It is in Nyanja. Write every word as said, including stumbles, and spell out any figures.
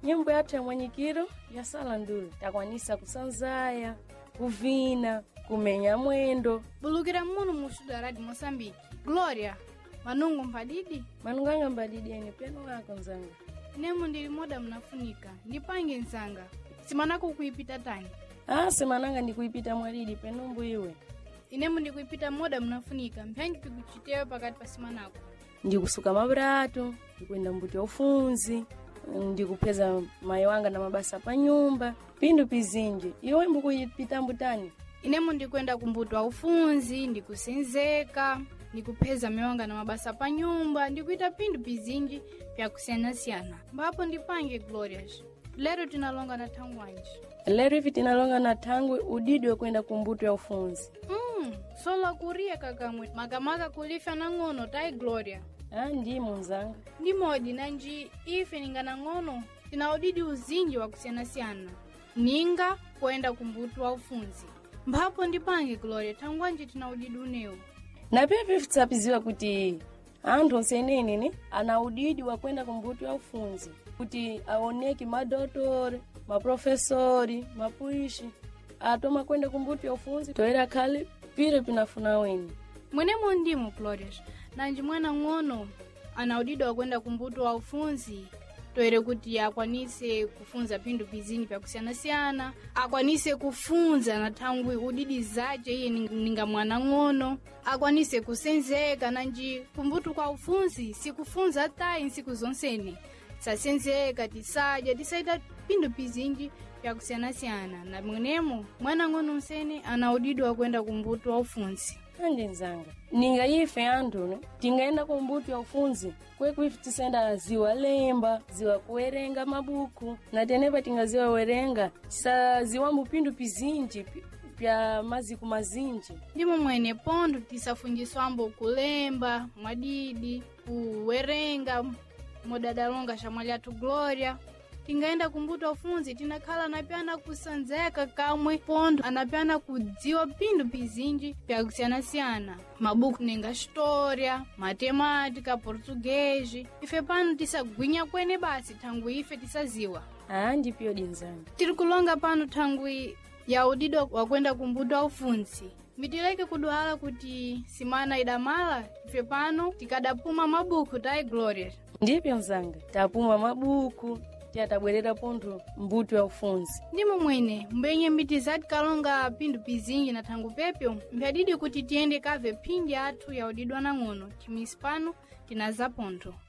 nyimbo yathu ya mwanyikiro ya sala ndulu takwanisa kusanzaya, kuvina, kumenya mwendo. Bulukira muno mu studio Radio Moçambique. Gloria, manungu mpadidi? Manunganga mbadidi ene peno wako nzanga. Nemu ndili moda mnafunika. Ndipange nzanga. Simanako kuipita tani? Ah, simananga ndikuipita mwalidi penombu iwe. Inemu ndikuipita moda mnafunika. Mpyangi pikuchitewe pakati pa simanako. Ndikusuka mabratu, ndikuenda mbuti ya ufunzi, ndikupeza mayi wanga na mabasa pa nyumba, pindu pizinji. Iwe mbu kuipita mbutani? Inemu ndikuenda kumbuto wa ufunzi, ndikusenzeka, ndikupeza mayi wanga na mabasa pa nyumba, ndikuita pindu pizinji pya kusiana-siana. Mbapo ndipange Glorious. Lero tinalonga na tangwanji. Lero hivi tinalonga na tangwe udidi wa kuenda kumbuto ya ufunzi. Mm, sola kuria kakamwe. Makamaka kulifya na ngono tai Gloria. Ah, ndimo nzanga. Ndimo odi nanji ife ninga na ngono. Tina udidi uzinji wa kusiana-siana. Ninga kuenda kumbuto wa ufunzi. Mbapo ndipange Gloria tangwanji tina udidi uneo. Na pia pia tsapiziwa kuti Anto senene ni ana udidi wa kwenda kumbuto ya ufunzi. Kuti aoneki madotori, maprofesori, mapuishi. Atoma kwenda kumbuto ya ufunzi. Toera kali pire pinafuna weni. Mwenemo ndimo Glorious. Nanji mwana ngono ana udidi wa kwenda kumbuto wa ufunzi. Toere kuti akwanise kufunza pindu pizini pya kusiana-siana. Akwanise kufunza na tangwi udidi zaje iye ninga mwana ngono. Akwanise kusenzeka nanji kumbuto kwa ufunzi. Si kufunza tai nsiku zonseni. Sasenzeka tisaja tisaita pindu pizinji pya kusiana-siana. Na mwenemo mwana ngono nsene ana udidi wa kwenda kumbuto wa ufunzi. Anje nzanga. Ninga ife andu ne tingaenda kumbuto ya ufunzi. Kwe kuifi tisenda ziwa lemba, ziwa kuwerenga mabuku. Na tenepa tingaziwa werenga. Tisa ziwa mpindu pizinji pya maziku mazinji. Ndimo mwene pondu tisafunjiswambo kulemba, madidi, kuwerenga, modadalonga shamali atu Gloria. Tingaenda kumbuto ufunzi tinakhala napiana kusanzeka kamwe pondu anapiana kudziwa pindu pizinji pya kusiana-siana. Mabuku nenga historia, matematika, portuguesi. Ife pano tisagwinya kwene basi tangu ife tisaziwa. Ah, ndipyo dinzanga. Tiri kulonga pano tangu ya udido wa kwenda kumbuto ufunzi. Mitileke kuduhala kuti simana idamala ife pano tikadapuma mabuku tai Gloria. Ndipyo nzanga. Tapuma mabuku. Tabwerera ponto mbuto ya ufunzi. Ndimo mwene mbenye mbiti zati kalonga pindu pizingi na tangu pepyo mbyadidi kuti tiende kave pindi atu ya udidwa na ngono chimispano tinaza ponto.